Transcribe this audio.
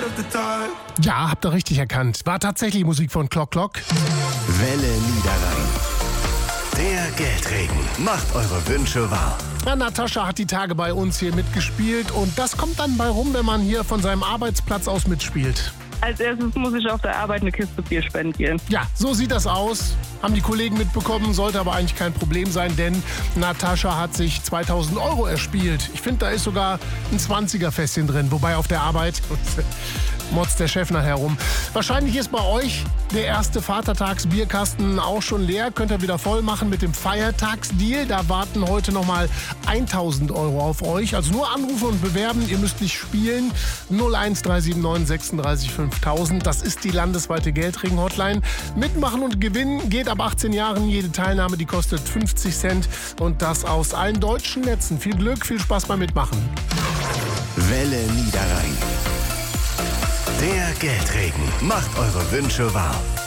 Ja, habt ihr richtig erkannt. War tatsächlich Musik von Clock Clock. Welle Niederrhein. Der Geldregen macht eure Wünsche wahr. Ja, Natascha hat die Tage bei uns hier mitgespielt und das kommt dann bei rum, wenn man hier von seinem Arbeitsplatz aus mitspielt. Als erstes muss ich auf der Arbeit eine Kiste Bier spendieren. Ja, so sieht das aus. Haben die Kollegen mitbekommen, sollte aber eigentlich kein Problem sein, denn Natascha hat sich 2000 € erspielt. Ich finde, da ist sogar ein 20er-Fässchen drin, wobei auf der Arbeit motzt der Chef nachher rum. Wahrscheinlich ist bei euch der erste Vatertagsbierkasten auch schon leer. Könnt ihr wieder voll machen mit dem Feiertagsdeal. Da warten heute nochmal 1000 € auf euch. Also nur anrufen und bewerben. Ihr müsst nicht spielen. 01379 36 5000. Das ist die landesweite Geldregen-Hotline. Mitmachen und gewinnen geht ab 18 Jahren. Jede Teilnahme, die kostet 50 Cent. Und das aus allen deutschen Netzen. Viel Glück, viel Spaß beim Mitmachen. Welle Niederrhein. Der Geldregen macht eure Wünsche wahr.